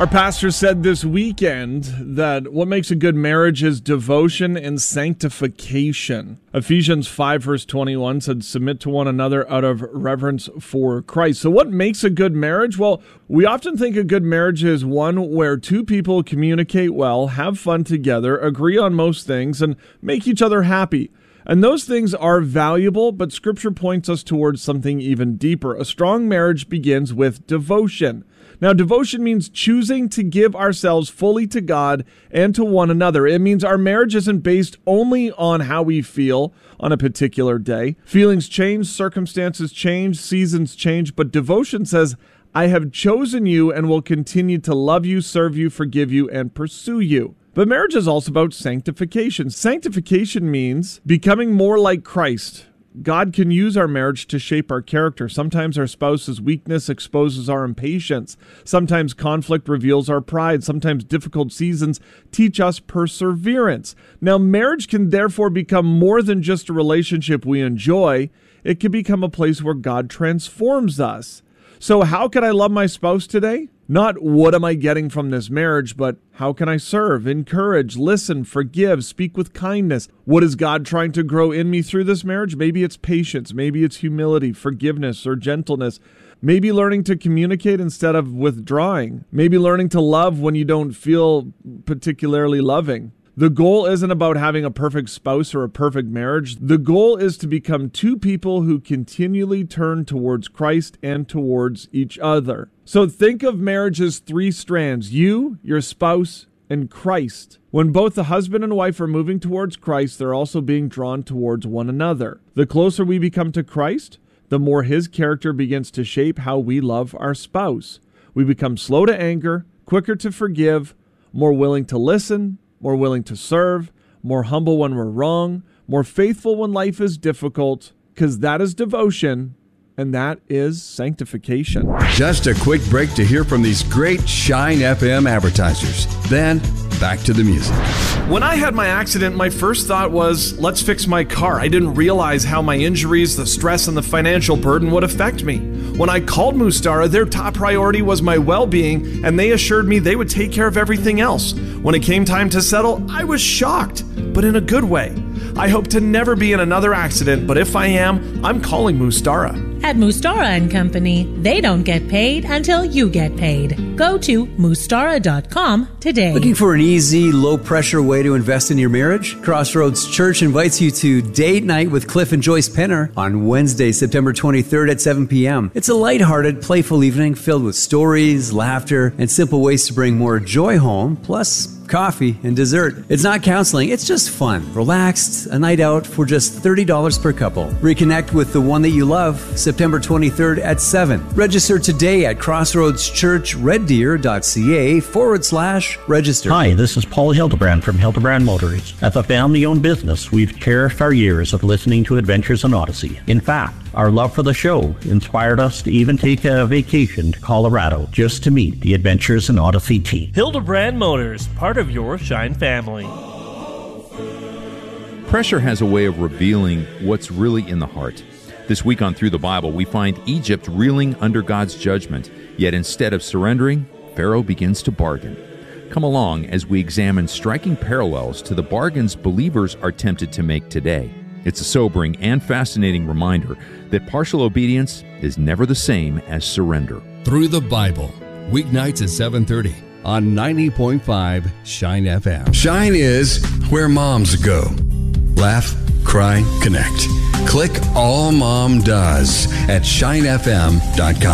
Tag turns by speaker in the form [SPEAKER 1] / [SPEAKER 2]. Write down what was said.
[SPEAKER 1] Our pastor said this weekend that what makes a good marriage is devotion and sanctification. Ephesians 5 verse 21 said, submit to one another out of reverence for Christ. So what makes a good marriage? Well, we often think a good marriage is one where two people communicate well, have fun together, agree on most things, and make each other happy. And those things are valuable, but Scripture points us towards something even deeper. A strong marriage begins with devotion. Now, devotion means choosing to give ourselves fully to God and to one another. It means our marriage isn't based only on how we feel on a particular day. Feelings change, circumstances change, seasons change, but devotion says, I have chosen you and will continue to love you, serve you, forgive you, and pursue you. But marriage is also about sanctification. Sanctification means becoming more like Christ. God can use our marriage to shape our character. Sometimes our spouse's weakness exposes our impatience. Sometimes conflict reveals our pride. Sometimes difficult seasons teach us perseverance. Now, marriage can therefore become more than just a relationship we enjoy. It can become a place where God transforms us. So how can I love my spouse today? Not what am I getting from this marriage, but how can I serve, encourage, listen, forgive, speak with kindness? What is God trying to grow in me through this marriage? Maybe it's patience, maybe it's humility, forgiveness, or gentleness. Maybe learning to communicate instead of withdrawing. Maybe learning to love when you don't feel particularly loving. The goal isn't about having a perfect spouse or a perfect marriage. The goal is to become two people who continually turn towards Christ and towards each other. So think of marriage as three strands: you, your spouse, and Christ. When both the husband and wife are moving towards Christ, they're also being drawn towards one another. The closer we become to Christ, the more his character begins to shape how we love our spouse. We become slow to anger, quicker to forgive, more willing to listen, more willing to serve, more humble when we're wrong, more faithful when life is difficult, because that is devotion, and that is sanctification.
[SPEAKER 2] Just a quick break to hear from these great Shine FM advertisers. Then, back to the music.
[SPEAKER 3] When I had my accident, my first thought was, let's fix my car. I didn't realize how my injuries, the stress, and the financial burden would affect me. When I called Mustara, their top priority was my well-being, and they assured me they would take care of everything else. When it came time to settle, I was shocked, but in a good way. I hope to never be in another accident, but if I am, I'm calling Mustara.
[SPEAKER 4] At Mustara & Company, they don't get paid until you get paid. Go to Mustara.com today.
[SPEAKER 5] Looking for an easy, low-pressure way to invest in your marriage? Crossroads Church invites you to Date Night with Cliff and Joyce Penner on Wednesday, September 23rd at 7 p.m. It's a lighthearted, playful evening filled with stories, laughter, and simple ways to bring more joy home, plus coffee and dessert. It's not counseling, it's just fun. Relaxed, a night out for just $30 per couple. Reconnect with the one that you love, September 23rd at 7. Register today at crossroadschurchreddeer.ca/register.
[SPEAKER 6] Hi, this is Paul Hildebrand from Hildebrand Motors. As a family-owned business, we've cherished our years of listening to Adventures in Odyssey. In fact, our love for the show inspired us to even take a vacation to Colorado just to meet the Adventures in Odyssey team.
[SPEAKER 7] Hildebrand Motors, part of your Shine family.
[SPEAKER 8] Pressure has a way of revealing what's really in the heart. This week on Through the Bible, we find Egypt reeling under God's judgment, yet instead of surrendering, Pharaoh begins to bargain. Come along as we examine striking parallels to the bargains believers are tempted to make today. It's a sobering and fascinating reminder that partial obedience is never the same as surrender.
[SPEAKER 2] Through the Bible, weeknights at 7:30 on 90.5 Shine FM. Shine is where moms go. Laugh, cry, connect. Click All Mom Does at shinefm.com.